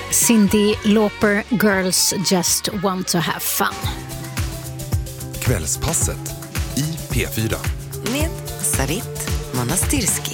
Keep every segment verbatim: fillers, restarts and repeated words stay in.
Cyndi Lauper, Girls Just Want to Have Fun. Kvällspasset i P fyra. Med Sarit Monastirski.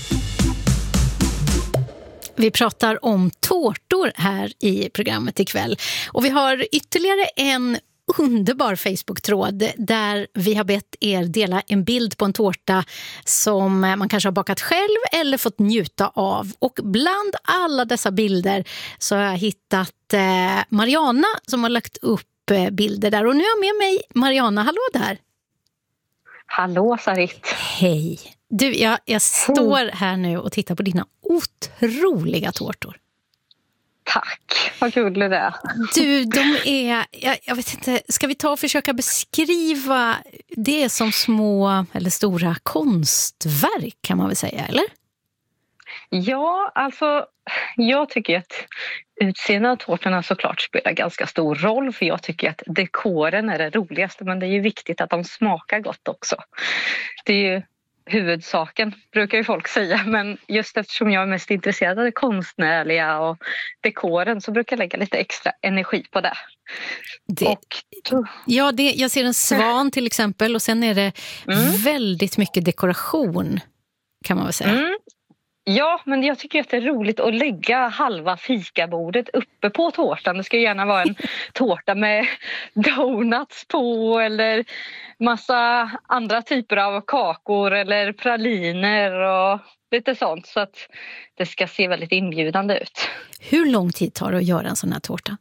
Vi pratar om tårtor här i programmet ikväll. Och vi har ytterligare en underbar Facebook-tråd där vi har bett er dela en bild på en tårta som man kanske har bakat själv eller fått njuta av. Och bland alla dessa bilder så har jag hittat eh, Mariana som har lagt upp eh, bilder där. Och nu är jag med mig Mariana. Hallå där! Hallå Sarit! Hej! Du, jag, jag står här nu och tittar på dina otroliga tårtor. Tack, vad kul det är. Du, de är, jag, jag vet inte, ska vi ta och försöka beskriva det som små eller stora konstverk kan man väl säga, eller? Ja, alltså jag tycker att utseendet av tårtorna såklart spelar ganska stor roll, för jag tycker att dekoren är det roligaste, men det är ju viktigt att de smakar gott också. Det är ju huvudsaken, brukar ju folk säga, men just eftersom jag är mest intresserad av det konstnärliga och dekoren så brukar jag lägga lite extra energi på det. det och, ja, det, jag ser en svan till exempel och sen är det mm. väldigt mycket dekoration kan man väl säga. Mm. Ja, men jag tycker att det är roligt att lägga halva fikabordet uppe på tårtan. Det ska gärna vara en tårta med donuts på eller massa andra typer av kakor eller praliner och lite sånt, så att det ska se väldigt inbjudande ut. Hur lång tid tar det att göra en sån här tårta?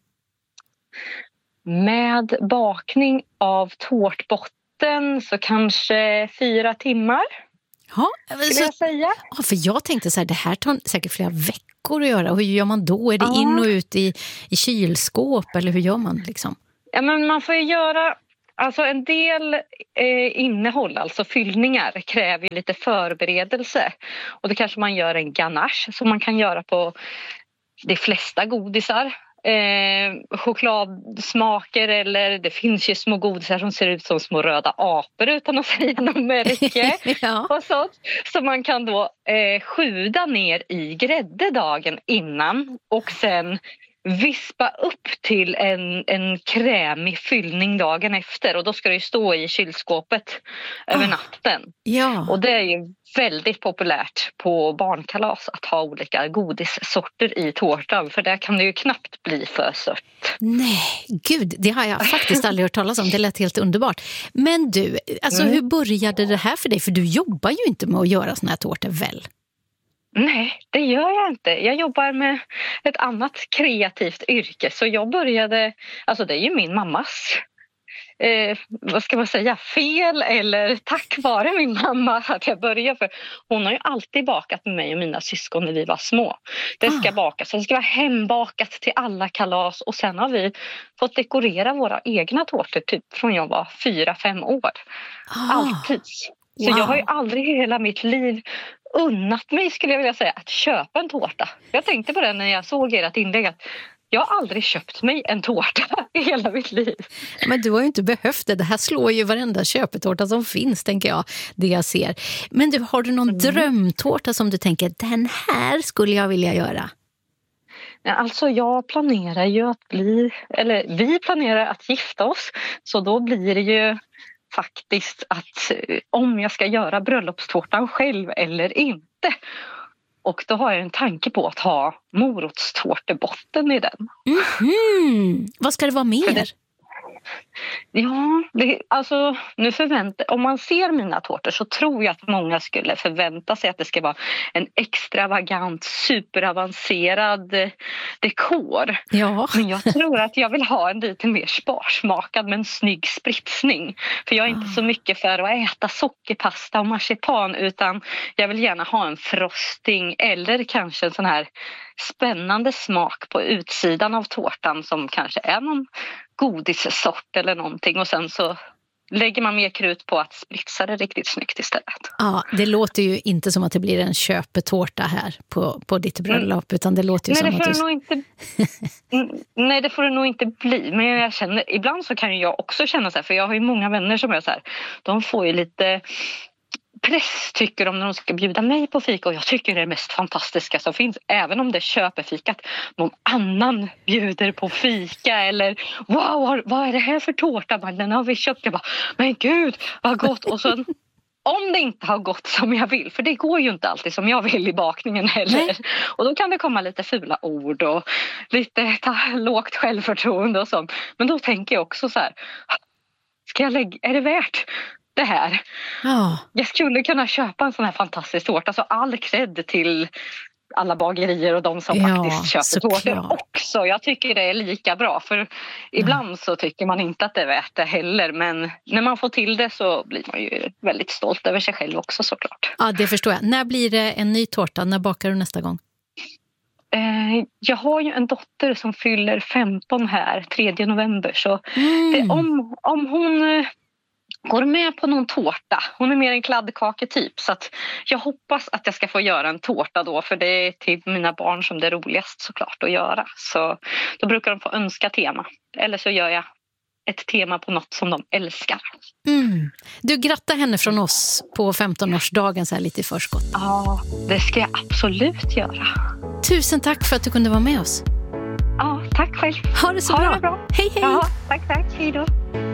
Med bakning av tårtbotten så kanske fyra timmar. Ja, så, jag säga. Ja, för jag tänkte så här, det här tar säkert flera veckor att göra. Och hur gör man då? Är det ja. in och ut i, i kylskåp eller hur gör man liksom? Ja, men man får ju göra, alltså en del eh, innehåll, alltså fyllningar, kräver ju lite förberedelse. Och det kanske man gör en ganache som man kan göra på de flesta godisar. Eh, chokladsmaker, eller det finns ju små godisar som ser ut som små röda apor utan att säga någon märke. ja. Och sånt. Så man kan då eh, sjuda ner i grädde dagen innan och sen vispa upp till en, en krämig fyllning dagen efter, och då ska det ju stå i kylskåpet oh. över natten. Ja. Och det är ju väldigt populärt på barnkalas att ha olika godissorter i tårtan, för där kan det ju knappt bli för sött. Nej, gud, det har jag faktiskt aldrig hört talas om. Det lät helt underbart. Men du, alltså mm. hur började det här för dig? För du jobbar ju inte med att göra såna här tårtor väl? Nej, det gör jag inte. Jag jobbar med ett annat kreativt yrke. Så jag började, alltså det är ju min mammas, eh, vad ska man säga, fel eller tack vare min mamma att jag började. För hon har ju alltid bakat med mig och mina syskon när vi var små. Det ska ah. bakas, det ska vara hembakat till alla kalas. Och sen har vi fått dekorera våra egna tårtor typ från jag var fyra, fem år. Ah. Alltid. Så wow. jag har ju aldrig i hela mitt liv unnat mig, skulle jag vilja säga, att köpa en tårta. Jag tänkte på det när jag såg ert inlägg, att jag har aldrig köpt mig en tårta i hela mitt liv. Men du har ju inte behövt det. Det här slår ju varenda köpetårta som finns, tänker jag, det jag ser. Men du, har du någon mm. drömtårta som du tänker, den här skulle jag vilja göra? Alltså jag planerar ju att bli, eller vi planerar att gifta oss, så då blir det ju faktiskt att om jag ska göra bröllopstårtan själv eller inte. Och då har jag en tanke på att ha morotstårtebotten i den. Mm-hmm. Vad ska det vara mer? Det, ja, det, alltså nu förväntar, om man ser mina tårtor så tror jag att många skulle förvänta sig att det ska vara en extravagant, superavancerad dekor. Ja. Men jag tror att jag vill ha en lite mer sparsmakad med en snygg spritsning. För jag är inte så mycket för att äta sockerpasta och marsipan, utan jag vill gärna ha en frosting eller kanske en sån här spännande smak på utsidan av tårtan som kanske är någon godissort eller någonting, och sen så lägger man mer krut på att spritsa det riktigt snyggt istället. Ja, det låter ju inte som att det blir en köpetårta här på, på ditt bröllop, utan det låter ju nej, som det får att du... nog inte... Nej, det får det nog inte bli. Men jag känner, ibland så kan jag också känna så här, för jag har ju många vänner som är så här, de får ju lite press tycker de när de ska bjuda mig på fika. Och jag tycker det är det mest fantastiska som finns. Även om det köper fikat. Någon annan bjuder på fika. Eller wow, vad är det här för tårta? Den har vi köpt. Jag bara, men gud vad gott. Och så om det inte har gått som jag vill. För det går ju inte alltid som jag vill i bakningen heller. Nej. Och då kan det komma lite fula ord. Och lite ta, lågt självförtroende och sånt. Men då tänker jag också så här. Ska jag lägga, är det värt det här? Ja. Jag skulle kunna köpa en sån här fantastisk tårta. Så all cred till alla bagerier och de som ja, faktiskt köper tårtor också. Jag tycker det är lika bra. För ibland ja. så tycker man inte att det är värt det heller. Men när man får till det så blir man ju väldigt stolt över sig själv också såklart. Ja, det förstår jag. När blir det en ny tårta? När bakar du nästa gång? Eh, jag har ju en dotter som fyller femton här, tredje november. Så mm. det, om, om hon går med på någon tårta. Hon är mer en kladdkaketyp. Så att jag hoppas att jag ska få göra en tårta då. För det är till mina barn som det är roligast såklart att göra. Så då brukar de få önska tema. Eller så gör jag ett tema på något som de älskar. Mm. Du, grattar henne från oss på femtonårsdagen så här lite i förskott. Ja, det ska jag absolut göra. Tusen tack för att du kunde vara med oss. Ja, tack själv. Ha det så ha bra. Det bra. Hej, hej. Ja, tack, tack. Hej då.